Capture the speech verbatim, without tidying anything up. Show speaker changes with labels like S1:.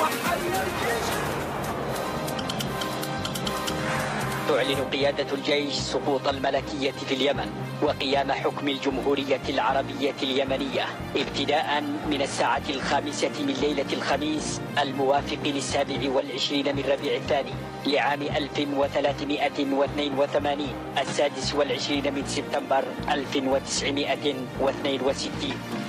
S1: تعلن قيادة الجيش سقوط الملكية في اليمن وقيام حكم الجمهورية العربية اليمنية ابتداء من الساعة الخامسة من ليلة الخميس الموافق للسابع والعشرين من ربيع الثاني لعام ألف وثلاثمائة واثنين وثمانين السادس والعشرين من سبتمبر ألف وتسعمائة واثنين وستين.